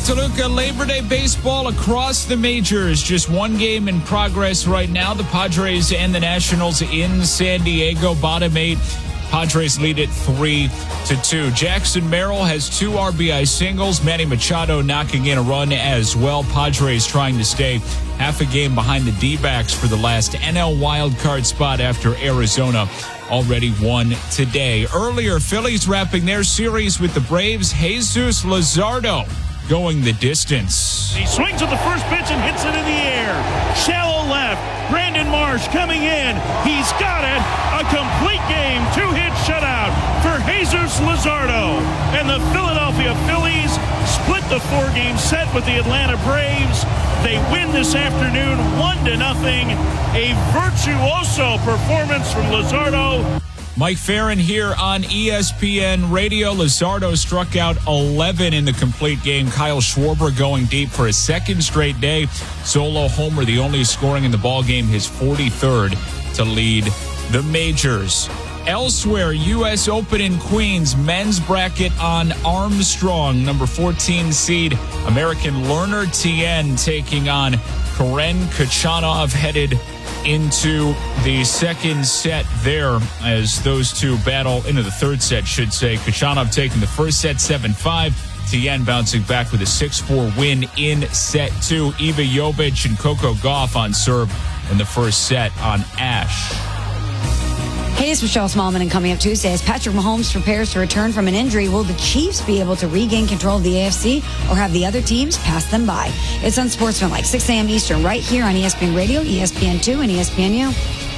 Toluca, Labor Day baseball across the majors. Just one game in progress right now. The Padres and the Nationals in San Diego. Bottom 8. Padres lead it 3-2. Jackson Merrill has 2 RBI singles. Manny Machado knocking in a run as well. Padres trying to stay half a game behind the D-backs for the last NL wildcard spot after Arizona already won today. Earlier, Phillies wrapping their series with the Braves. Jesus Luzardo going the distance. He swings at the first pitch and hits it in the air. Shallow left. Brandon Marsh coming in. He's got it. A complete game. 2-hit shutout for Jesus Luzardo. And the Philadelphia Phillies split the 4-game set with the Atlanta Braves. They win this afternoon 1-0. A virtuoso performance from Luzardo. Mike Farron here on ESPN Radio. Luzardo struck out 11 in the complete game. Kyle Schwarber going deep for a second straight day. Solo homer, the only scoring in the ballgame, his 43rd to lead the majors. Elsewhere, U.S. Open in Queens, men's bracket on Armstrong. Number 14 seed, American Lerner Tien taking on Karen Khachanov, headed into the second set there as those two battle into the third set, should say. Khachanov taking the first set 7-5. Tien bouncing back with a 6-4 win in set 2. Iva Jovic and Coco Gauff on serve in the first set on Ash. Hey, it's Michelle Smallman, and coming up Tuesday, as Patrick Mahomes prepares to return from an injury, will the Chiefs be able to regain control of the AFC or have the other teams pass them by? It's Unsportsmanlike, 6 a.m. Eastern, right here on ESPN Radio, ESPN2, and ESPNU.